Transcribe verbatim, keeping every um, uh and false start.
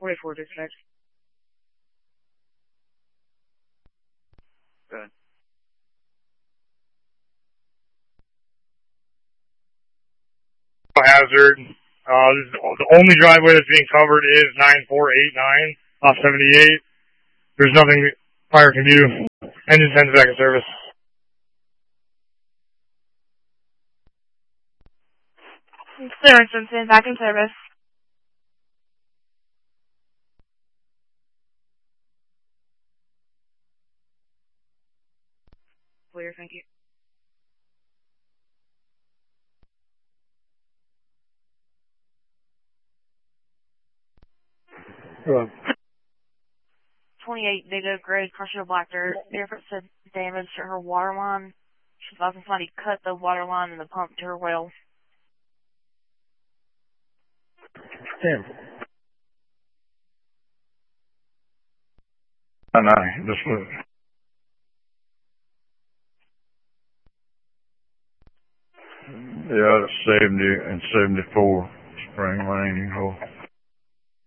forty-four dispatch. Good. Hazard. Uh, the only driveway that's being covered is nine four eight nine off seventy-eight. There's nothing fire can do. Engine sends back in service. Clearance and back in service. Clear, thank you. Hello. twenty-eight Data Grade Crusher Black Dirt. The airport said damage to her water line. She's about to somebody cut the water line and the pump to her well. Damn. I know, just look. Yeah, it's seventy and seventy-four Spring Lane, you know.